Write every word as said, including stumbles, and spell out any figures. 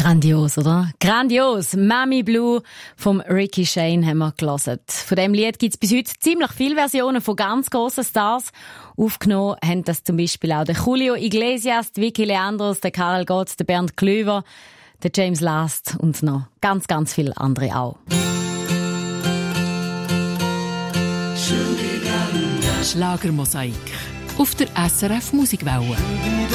Grandios, oder? Grandios! Mami Blue vom Ricky Shane haben wir gehört. Von diesem Lied gibt es bis heute ziemlich viele Versionen von ganz grossen Stars. Aufgenommen haben das zum Beispiel auch der Julio Iglesias, der Vicky Leandros, der Karel Gott, der Bernd Klüver, der James Last und noch ganz, ganz viele andere auch. Schlagermosaik auf der S R F Musikwelle.